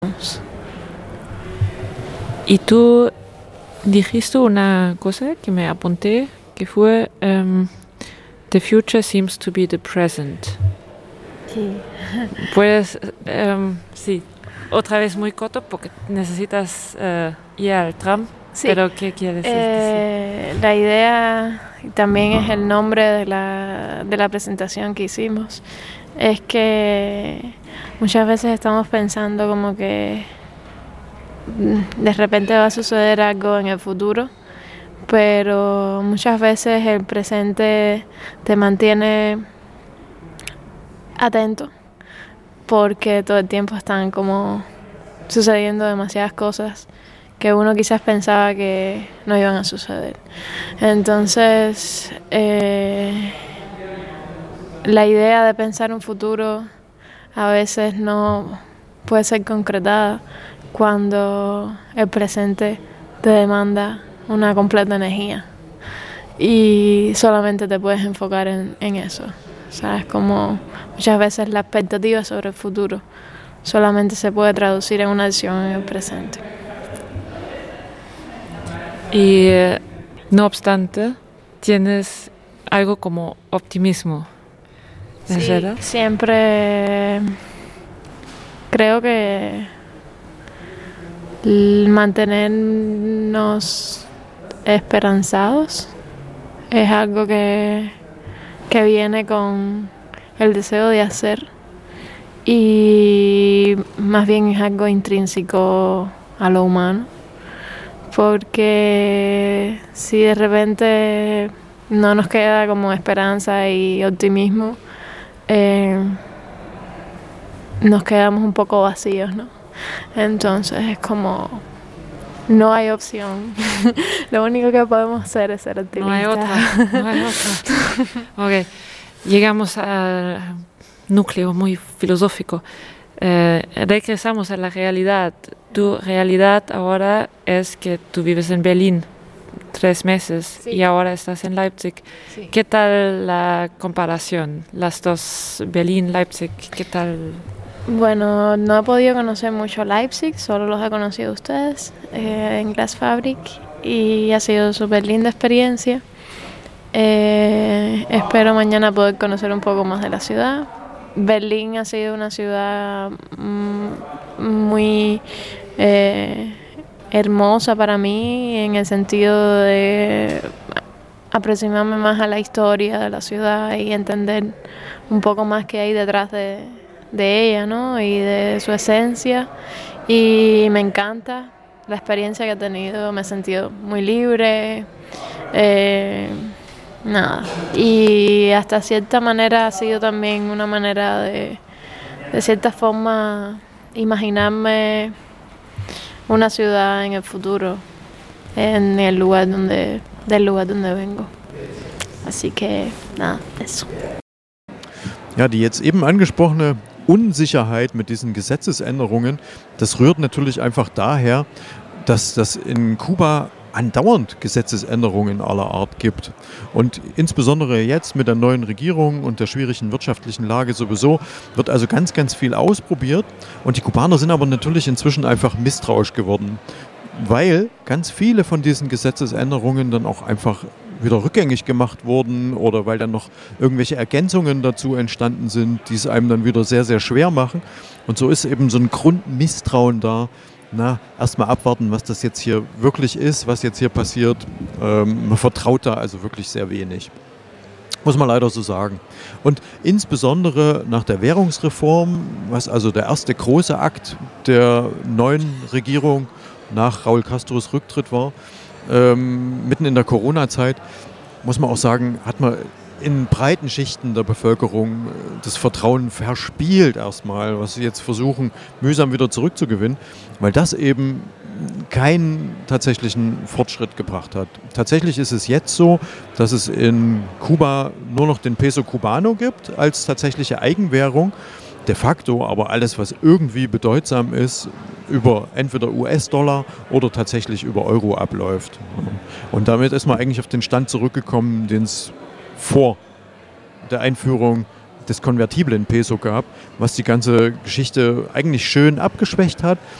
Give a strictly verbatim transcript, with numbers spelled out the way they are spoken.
Y tú dijiste una cosa que me apunté, que fue um, The future seems to be the present. Sí. Puedes, um, sí, otra vez muy corto porque necesitas uh, ir al tram. Sí. Pero ¿qué quieres decir? Eh, la idea, y también es el nombre de la, de la presentación que hicimos, es que muchas veces estamos pensando como que de repente va a suceder algo en el futuro, pero muchas veces el presente te mantiene atento porque todo el tiempo están como sucediendo demasiadas cosas que uno quizás pensaba que no iban a suceder. Entonces, eh, la idea de pensar un futuro a veces no puede ser concretada cuando el presente te demanda una completa energía y solamente te puedes enfocar en, en eso. ¿Sabes? Como muchas veces la expectativa sobre el futuro solamente se puede traducir en una acción en el presente. Y eh, no obstante, tienes algo como optimismo, ¿es Sí, verdad? siempre creo que el mantenernos esperanzados es algo que, que viene con el deseo de hacer y más bien es algo intrínseco a lo humano. Porque si de repente no nos queda como esperanza y optimismo, eh, nos quedamos un poco vacíos, ¿no? Entonces es como, no hay opción. Lo único que podemos hacer es ser optimistas. No hay otra, no hay otra. Ok, llegamos al núcleo muy filosófico. Eh, regresamos a la realidad. Tu realidad ahora es que tú vives en Berlín tres meses Sí. y ahora estás en Leipzig. Sí. ¿Qué tal la comparación? Las dos, Berlín, Leipzig, ¿qué tal? Bueno, no he podido conocer mucho Leipzig, solo los he conocido ustedes eh, en Glasfabrik y ha sido súper linda experiencia. Eh, espero mañana poder conocer un poco más de la ciudad. Berlín ha sido una ciudad mm, muy eh, hermosa para mí en el sentido de aproximarme más a la historia de la ciudad y entender un poco más qué hay detrás de, de ella, ¿no? Y de su esencia. Y me encanta la experiencia que he tenido, me he sentido muy libre. Eh, Nada, y hasta cierta manera ha sido también una manera de, de cierta forma, imaginarme una ciudad en el futuro, en el lugar donde, del lugar donde vengo. Así que, nada, eso. Ja, die jetzt eben angesprochene Unsicherheit mit diesen Gesetzesänderungen, das rührt natürlich einfach daher, dass das in Kuba andauernd Gesetzesänderungen aller Art gibt. Und insbesondere jetzt mit der neuen Regierung und der schwierigen wirtschaftlichen Lage sowieso wird also ganz, ganz viel ausprobiert. Und die Kubaner sind aber natürlich inzwischen einfach misstrauisch geworden, weil ganz viele von diesen Gesetzesänderungen dann auch einfach wieder rückgängig gemacht wurden oder weil dann noch irgendwelche Ergänzungen dazu entstanden sind, die es einem dann wieder sehr, sehr schwer machen. Und so ist eben so ein Grundmisstrauen da. Na, erstmal abwarten, was das jetzt hier wirklich ist, was jetzt hier passiert. Ähm, man vertraut da also wirklich sehr wenig. Muss man leider so sagen. Und insbesondere nach der Währungsreform, was also der erste große Akt der neuen Regierung nach Raúl Castros Rücktritt war, ähm, mitten in der Corona-Zeit, muss man auch sagen, hat man in breiten Schichten der Bevölkerung das Vertrauen verspielt erstmal, was sie jetzt versuchen, mühsam wieder zurückzugewinnen, weil das eben keinen tatsächlichen Fortschritt gebracht hat. Tatsächlich ist es jetzt so, dass es in Kuba nur noch den Peso Cubano gibt als tatsächliche Eigenwährung. De facto aber alles, was irgendwie bedeutsam ist, über entweder U S-Dollar oder tatsächlich über Euro abläuft. Und damit ist man eigentlich auf den Stand zurückgekommen, den es vor der Einführung das Konvertible in Peso gab, was die ganze Geschichte eigentlich schön abgeschwächt hat.